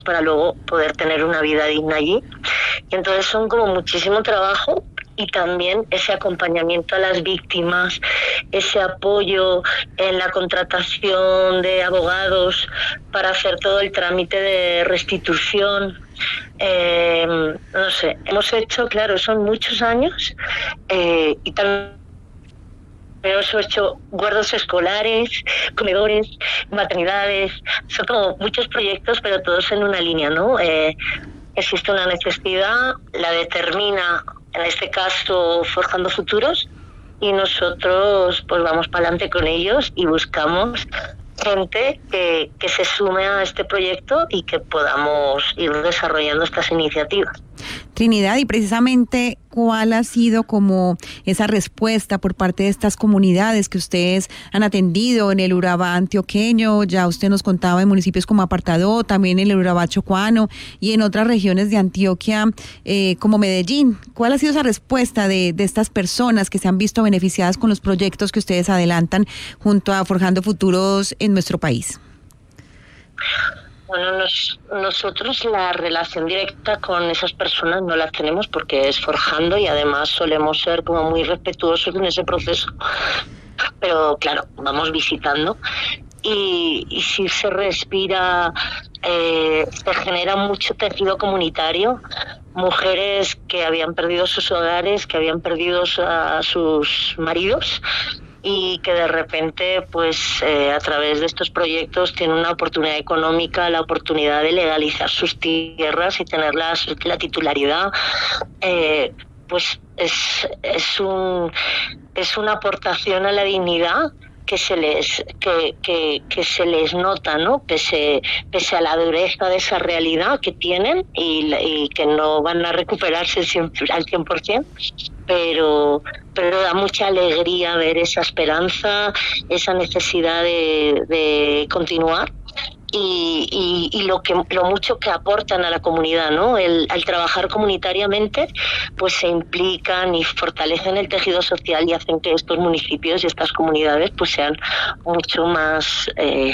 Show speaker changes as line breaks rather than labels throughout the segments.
para luego poder tener una vida digna allí. Y entonces son como muchísimo trabajo, y también ese acompañamiento a las víctimas, ese apoyo en la contratación de abogados para hacer todo el trámite de restitución. No sé, hemos hecho, claro, son muchos años, y también hemos hecho huertos escolares, comedores, maternidades, son como muchos proyectos, pero todos en una línea, ¿no? Existe una necesidad, la determina, en este caso, Forjando Futuros, y nosotros pues vamos para adelante con ellos y buscamos gente que se sume a este proyecto y que podamos ir desarrollando estas iniciativas.
Trinidad, y precisamente, ¿cuál ha sido como esa respuesta por parte de estas comunidades que ustedes han atendido en el Urabá antioqueño? Ya usted nos contaba en municipios como Apartadó, también en el Urabá chocuano y en otras regiones de Antioquia, como Medellín. ¿Cuál ha sido esa respuesta de estas personas que se han visto beneficiadas con los proyectos que ustedes adelantan junto a Forjando Futuros en nuestro país?
Bueno, nosotros la relación directa con esas personas no la tenemos porque es forjando, y además solemos ser como muy respetuosos en ese proceso. Pero claro, vamos visitando y sí se respira, se genera mucho tejido comunitario. Mujeres que habían perdido sus hogares, que habían perdido a sus maridos, y que de repente pues a través de estos proyectos tienen una oportunidad económica, la oportunidad de legalizar sus tierras y tener la titularidad, pues es una aportación a la dignidad que se les nota, ¿no? Pese a la dureza de esa realidad que tienen y que no van a recuperarse al 100%, pero da mucha alegría ver esa esperanza, esa necesidad de continuar. Y lo mucho que aportan a la comunidad, ¿no? Al trabajar comunitariamente, pues se implican y fortalecen el tejido social y hacen que estos municipios y estas comunidades pues sean mucho más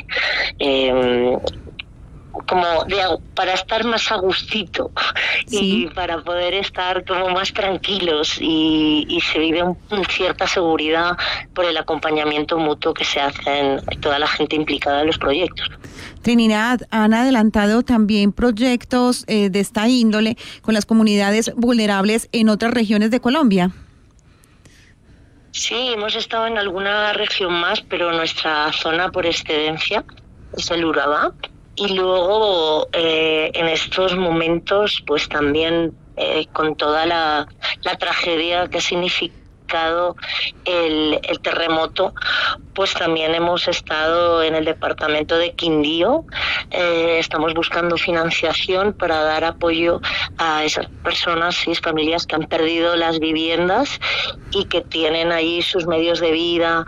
para estar más a gustito, sí, y para poder estar como más tranquilos, y se vive cierta seguridad por el acompañamiento mutuo que se hace en toda la gente implicada en los proyectos.
Trinidad, han adelantado también proyectos de esta índole con las comunidades vulnerables en otras regiones de Colombia.
Sí, hemos estado en alguna región más, pero nuestra zona por excedencia es el Urabá. Y luego en estos momentos pues también con toda la tragedia que ha significado el terremoto, pues también hemos estado en el departamento de Quindío. Estamos buscando financiación para dar apoyo a esas personas y familias que han perdido las viviendas y que tienen ahí sus medios de vida,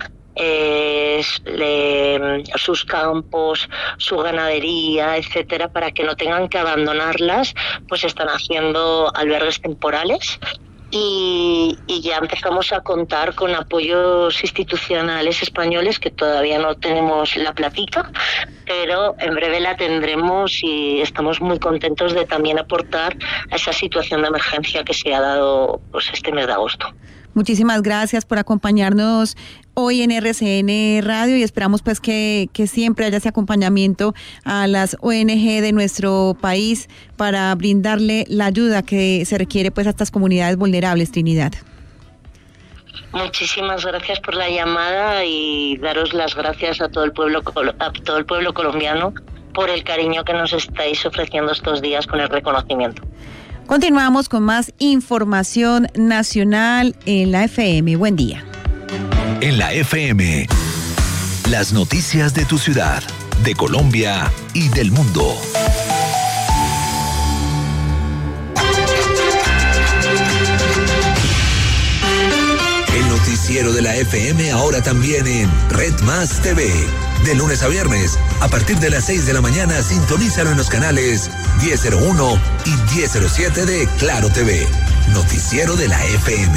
sus campos, su ganadería, etcétera, para que no tengan que abandonarlas. Pues están haciendo albergues temporales y ya empezamos a contar con apoyos institucionales españoles, que todavía no tenemos la platica, pero en breve la tendremos, y estamos muy contentos de también aportar a esa situación de emergencia que se ha dado pues este mes de agosto.
Muchísimas gracias por acompañarnos hoy en RCN Radio, y esperamos pues que siempre haya ese acompañamiento a las ONG de nuestro país para brindarle la ayuda que se requiere pues a estas comunidades vulnerables, Trinidad.
Muchísimas gracias por la llamada, y daros las gracias a todo el pueblo colombiano por el cariño que nos estáis ofreciendo estos días con el reconocimiento.
Continuamos con más información nacional en la FM. Buen día.
En la FM, las noticias de tu ciudad, de Colombia y del mundo. El noticiero de la FM ahora también en Red Más TV. De lunes a viernes, a partir de las 6 de la mañana, sintonízalo en los canales 1001 y 1007 de Claro TV. Noticiero de la FM.